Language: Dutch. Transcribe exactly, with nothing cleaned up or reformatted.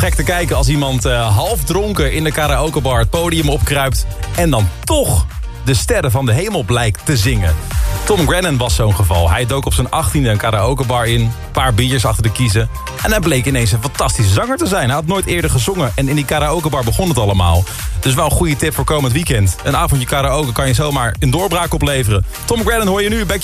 gek te kijken als iemand uh, half dronken in de karaokebar het podium opkruipt en dan toch de sterren van de hemel blijkt te zingen. Tom Grennan was zo'n geval. Hij dook op zijn achttiende een karaokebar in, een paar biertjes achter de kiezen en hij bleek ineens een fantastische zanger te zijn. Hij had nooit eerder gezongen en in die karaokebar begon het allemaal. Dus wel een goede tip voor komend weekend. Een avondje karaoke kan je zomaar een doorbraak opleveren. Tom Grennan hoor je nu, Back